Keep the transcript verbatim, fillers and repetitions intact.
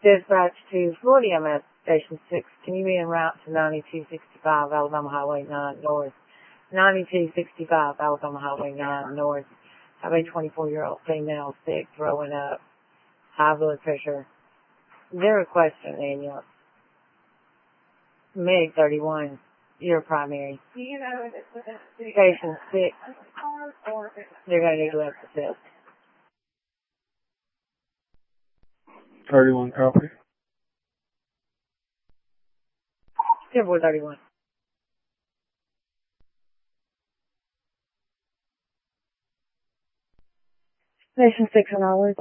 Dispatch to Florida M S Station six. Can you be en route to ninety-two sixty-five Alabama Highway nine North? ninety-two sixty-five Alabama Highway nine North. Have a twenty-four-year-old female sick, throwing up, high blood pressure. Zero question, Daniel. Meg thirty-one, your primary. Do you know if it's within Station six. or if it's They're going to need left assist. thirty-one copy. Silver thirty-one. Station six on knowledge.